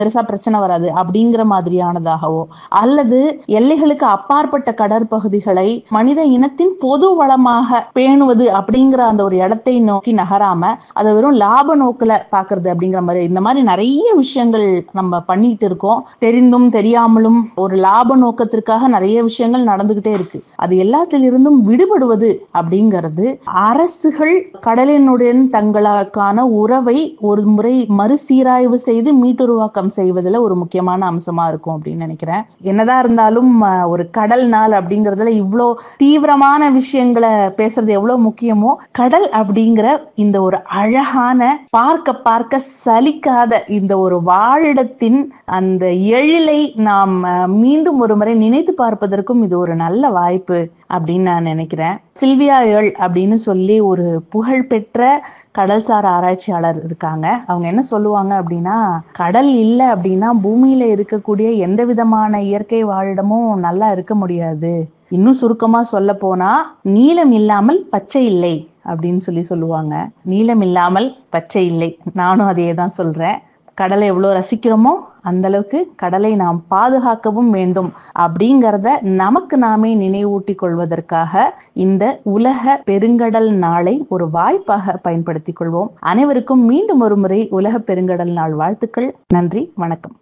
பெருசா பிரச்சனை வராது அப்படிங்கிற மாதிரியானதாகவோ, அல்லது எல்லைகளுக்கு அப்பாற்பட்ட கடற்பகுதிகளை மனித இனத்தின் பொது வளமாக பேணுவது அப்படிங்கிற அந்த ஒரு இடத்தை நோக்கி நகராம அதை வெறும் லாப நோக்குல பாக்குறது அப்படிங்கிற மாதிரி, இந்த மாதிரி நிறைய விஷயங்கள் நம்ம பண்ணிட்டு இருக்கோம். தெரிந்தும் தெரியாமலும் ஒரு லாப நோக்கத்திற்காக நிறைய விஷயங்கள் நடந்துகிட்டே இருக்கு. அது எல்லாத்திலிருந்தும் விடுபடுவது அப்படிங்கிறது அரசுகள் கடலினுடன் தங்களுக்கான உறவை ஒரு முறை மறுசீராய்வு செய்து மீட்டுருவாக்கம் செய்வதில் ஒரு முக்கியமான அம்சமா இருக்கும் அப்படின்னு நினைக்கிறேன். என்னதான் இருந்தாலும் ஒரு கடல் நாள் அப்படிங்கறதுல இவ்வளோ தீவிரமான விஷயங்களை பேசுறது எவ்வளவு முக்கியமோ, கடல் அப்படிங்கிற இந்த ஒரு அழகான பார்க்க பார்க்க சலிக்காத இந்த ஒரு வாழிடத்தின் அந்த எழிலை நாம் மீண்டும் ஒரு முறை நினைத்து பார்ப்பதற்கும் இது ஒரு நல்ல வாய்ப்பு அப்படின்னு நான் நினைக்கிறேன். சில்வியா ஏர்ல் அப்படின்னு சொல்லி ஒரு புகழ்பெற்ற கடல்சார் ஆராய்ச்சியாளர் இருக்காங்க. அவங்க என்ன சொல்லுவாங்க அப்படின்னா, கடல் இல்லை அப்படின்னா பூமியில இருக்கக்கூடிய எந்த விதமான இயற்கை வாழிடமும் நல்லா இருக்க முடியாது. இன்னும் சுருக்கமா சொல்ல போனா நீலம் இல்லாமல் பச்சை இல்லை அப்படின்னு சொல்லுவாங்க. நீலம் இல்லாமல் பச்சை இல்லை. நானும் அதையே தான் சொல்றேன். கடலை எவ்வளோ ரசிக்கிறோமோ அந்த அளவுக்கு கடலை நாம் பாதுகாக்கவும் வேண்டும் அப்படிங்கிறத நமக்கு நாமே நினைவூட்டி கொள்வதற்காக இந்த உலக பெருங்கடல் நாளை ஒரு வாய்ப்பாக பயன்படுத்திக் கொள்வோம். அனைவருக்கும் மீண்டும் ஒரு முறை உலக பெருங்கடல் நாள் வாழ்த்துக்கள். நன்றி, வணக்கம்.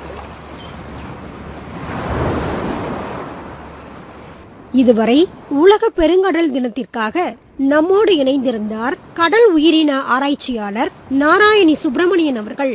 இதுவரை உலக பெருங்கடல் தினத்திற்காக நம்மோடு இணைந்திருந்தார் கடல் உயிரின ஆராய்ச்சியாளர் நாராயணி சுப்பிரமணியன் அவர்கள்.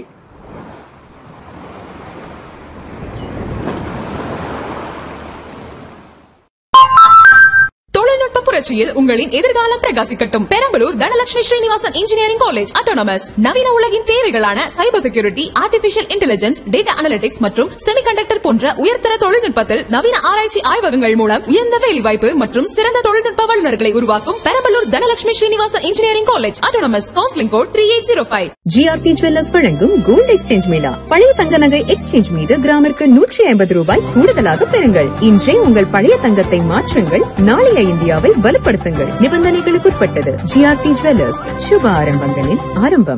புரட்சியில் உங்களின் எதிர்காலம் பிரகாசிக்கட்டும். Perambalur Dhanalakshmi Srinivasan engineering college autonomous நவீன உலகின் தேவைகளான cyber security, artificial intelligence, data analytics மற்றும் செமிகண்டக்டர் போன்ற உயர்தர தொழில்நுட்பத்தில் நவீன ஆராய்ச்சி ஆய்வகங்கள் மூலம் உயர்ந்த வேலைவாய்ப்பு மற்றும் சிறந்த தொழில்நுட்ப வல்லுநர்களை உருவாக்கும் Perambalur Dhanalakshmi Srinivasan engineering college autonomous. Counselling code 3805. GRT jewellers வழங்கும் கோல்ட் எக்ஸ்சேஞ்ச் மேளா. பழைய தங்க நகை எக்ஸ்சேஞ்ச் மீது கிராமிற்கு 150 ரூபாய் கூடுதலாக பெறுங்கள். இன்றே உங்கள் பழைய தங்கத்தை மாற்றுங்கள். நாளைய இந்தியாவை வலுப்படுத்துங்கள். நிபந்தனைகளுக்குட்பட்டது. ஜிஆர்டி ஜுவல்லர்ஸ், சுப ஆரம்பங்களின் ஆரம்பம்.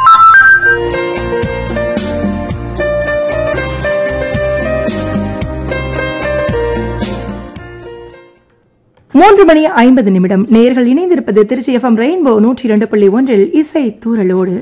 மூன்று மணி 50 நிமிடம். நேயர்கள் இணைந்திருப்பது திருச்சி எஃப்எம் ரெயின்போ 102.1 இசை தூரலோடு.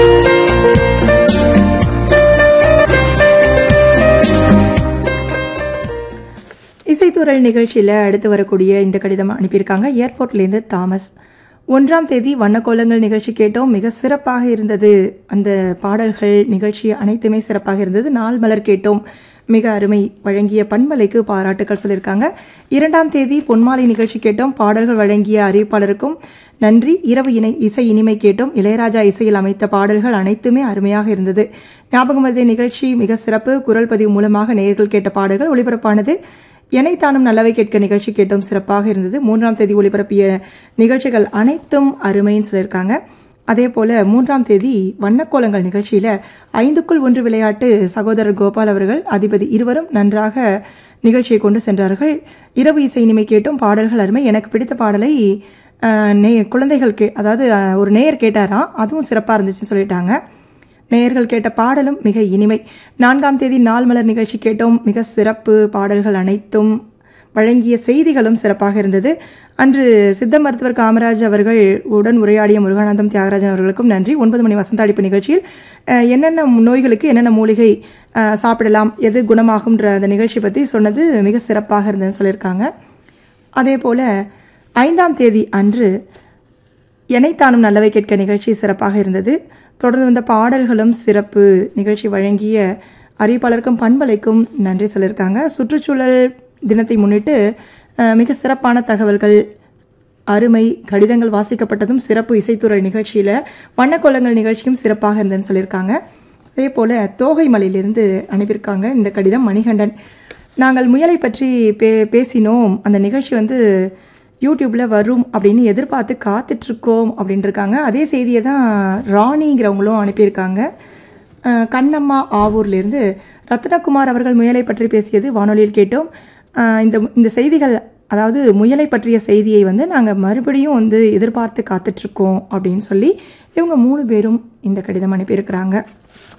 இசைத்தூரல் நிகழ்ச்சியில் அடுத்து வரக்கூடிய இந்த கடிதம் அனுப்பியிருக்காங்க ஏர்போர்ட்லேருந்து தாமஸ். 1ஆம் தேதி வண்ணக்கோலங்கள் நிகழ்ச்சி கேட்டோம், மிக சிறப்பாக இருந்தது. அந்த பாடல்கள் நிகழ்ச்சி அனைத்துமே சிறப்பாக இருந்தது. நாள் மலர் கேட்டோம், மிக அருமை. வழங்கிய பண்பலைக்கு பாராட்டுக்கள் சொல்லியிருக்காங்க. 2ஆம் தேதி பொன்மாலை நிகழ்ச்சி கேட்டோம், பாடல்கள் வழங்கிய அறிவிப்பாளருக்கும் நன்றி. இரவு இசை இனிமை கேட்டோம், இளையராஜா இசையில் அமைத்த பாடல்கள் அனைத்துமே அருமையாக இருந்தது. ஞாபகம் மருதிய நிகழ்ச்சி மிக சிறப்பு. குரல் பதிவு மூலமாக நேயர்கள் கேட்ட பாடல்கள் ஒளிபரப்பானது. எனைத்தானும் நல்லவை கேட்க நிகழ்ச்சி கேட்டோம், சிறப்பாக இருந்தது. 3ஆம் தேதி ஒளிபரப்பிய நிகழ்ச்சிகள் அனைத்தும் அருமைன்னு சொல்லியிருக்காங்க. அதே போல் 3ஆம் தேதி வண்ணக்கோலங்கள் நிகழ்ச்சியில் 5க்குள் 1 விளையாட்டு சகோதரர் கோபால் அவர்கள், அதிபதி இருவரும் நன்றாக நிகழ்ச்சியை கொண்டு சென்றார்கள். இரவு இசை இனிமை கேட்டும், பாடல்கள் அருமை. எனக்கு பிடித்த பாடலை குழந்தைகள் அதாவது ஒரு நேயர் கேட்டாராம், அதுவும் சிறப்பாக இருந்துச்சுன்னு சொல்லிட்டாங்க. நேயர்கள் கேட்ட பாடலும் மிக இனிமை. 4ஆம் தேதி நாள் மலர் நிகழ்ச்சி கேட்டோம், மிக சிறப்பு. பாடல்கள் அனைத்தும் வழங்கிய செய்திகளும் சிறப்பாக இருந்தது. அன்று சித்த மருத்துவர் காமராஜ் அவர்கள் உடன் உரையாடிய முருகானந்தம் தியாகராஜன் அவர்களுக்கும் நன்றி. 9 மணி வசந்த அளிப்பு நிகழ்ச்சியில் என்னென்ன நோய்களுக்கு என்னென்ன மூலிகை சாப்பிடலாம், எது குணமாகும்ன்ற அந்த நிகழ்ச்சி பற்றி சொன்னது மிக சிறப்பாக இருந்ததுன்னு சொல்லியிருக்காங்க. அதே போல் 5ஆம் தேதி அன்று எனைத்தானும் நல்லவை கேட்க நிகழ்ச்சி சிறப்பாக இருந்தது. தொடர்ந்து வந்த பாடல்களும் சிறப்பு. நிகழ்ச்சி வழங்கிய அறிவிப்பாளருக்கும் பண்பலைக்கும் நன்றி சொல்லியிருக்காங்க. சுற்றுச்சூழல் தினத்தை முன்னிட்டு மிக சிறப்பான தகவல்கள் அருமை. கடிதங்கள் வாசிக்கப்பட்டதும் சிறப்பு. இசைத்துறை நிகழ்ச்சியில் வண்ணக்கோலங்கள் நிகழ்ச்சியும் சிறப்பாக இருந்ததுன்னு சொல்லியிருக்காங்க. அதே போல் தோகை மலையிலிருந்து அனுப்பியிருக்காங்க இந்த கடிதம் மணிகண்டன். நாங்கள் முயலை பற்றி பேசினோம், அந்த நிகழ்ச்சி யூடியூப்பில் வரும் அப்படின்னு எதிர்பார்த்து காத்துட்ருக்கோம் அப்படின்ட்டுருக்காங்க. அதே செய்தியை தான் ராணிங்கிறவங்களும் அனுப்பியிருக்காங்க. கண்ணம்மா ஆவூர்லேருந்து ரத்னகுமார் அவர்கள் முயலை பற்றி பேசியது வானொலியில் கேட்டோம். இந்த செய்திகள், அதாவது முயலை பற்றிய செய்தியை நாங்கள் மறுபடியும் எதிர்பார்த்து காத்துட்ருக்கோம் அப்படின்னு சொல்லி இவங்க 3 பேரும் இந்த கடிதம் அனுப்பியிருக்கிறாங்க.